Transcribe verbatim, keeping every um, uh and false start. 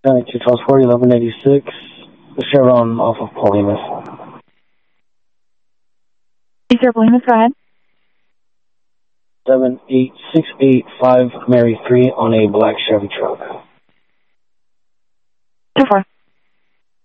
ninety-two Transport, eleven eighty-six, the Chevron off of Polymus. Is there Polymus? Go ahead. seven eight six eight five Mary three on a black Chevy truck. two four.